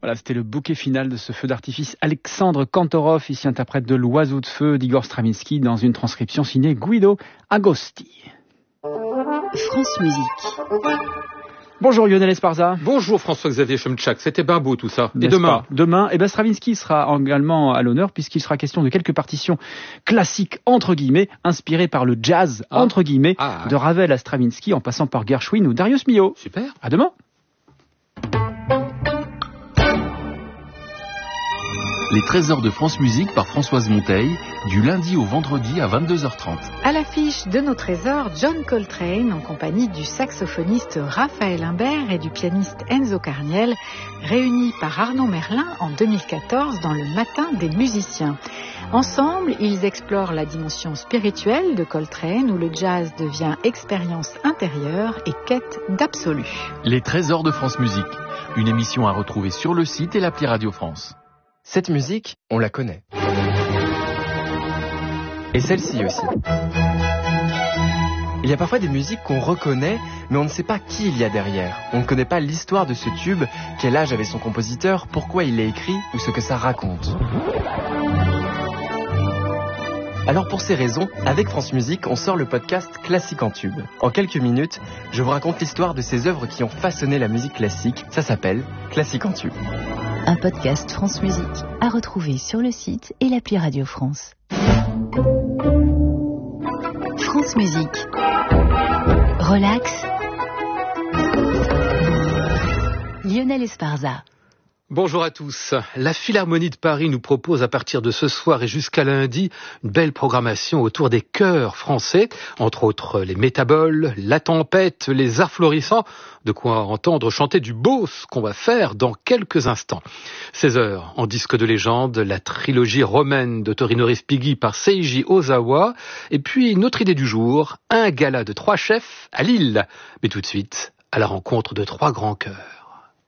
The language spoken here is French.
Voilà, c'était le bouquet final de ce feu d'artifice. Alexandre Kantorov, ici interprète de l'Oiseau de feu d'Igor Stravinsky dans une transcription signée Guido Agosti. France Musique. Bonjour Lionel Esparza. Bonjour François-Xavier Chomtchak, c'était bien beau tout ça. Et demain, Stravinsky sera également à l'honneur puisqu'il sera question de quelques partitions classiques entre guillemets, inspirées par le jazz entre guillemets, de Ravel à Stravinsky en passant par Gershwin ou Darius Milhaud. Super. À demain. Les trésors de France Musique par Françoise Monteil, du lundi au vendredi à 22h30. À l'affiche de nos trésors, John Coltrane en compagnie du saxophoniste Raphaël Imbert et du pianiste Enzo Carniel, réunis par Arnaud Merlin en 2014 dans le Matin des musiciens. Ensemble, ils explorent la dimension spirituelle de Coltrane où le jazz devient expérience intérieure et quête d'absolu. Les trésors de France Musique, une émission à retrouver sur le site et l'appli Radio France. Cette musique, on la connaît. Et celle-ci aussi. Il y a parfois des musiques qu'on reconnaît, mais on ne sait pas qui il y a derrière. On ne connaît pas l'histoire de ce tube, quel âge avait son compositeur, pourquoi il l'a écrit ou ce que ça raconte. Alors pour ces raisons, avec France Musique, on sort le podcast Classique en tube. En quelques minutes, je vous raconte l'histoire de ces œuvres qui ont façonné la musique classique. Ça s'appelle Classique en tube. Un podcast France Musique à retrouver sur le site et l'appli Radio France. France Musique. Relax. Lionel Esparza. Bonjour à tous. La Philharmonie de Paris nous propose à partir de ce soir et jusqu'à lundi une belle programmation autour des chœurs français, entre autres les Métaboles, La Tempête, les Arts Florissants, de quoi entendre chanter du beau, ce qu'on va faire dans quelques instants. 16h en disque de légende, la trilogie romaine de Torino Respighi par Seiji Ozawa, et puis notre idée du jour, un gala de 3 chefs à Lille. Mais tout de suite, à la rencontre de 3 grands chœurs.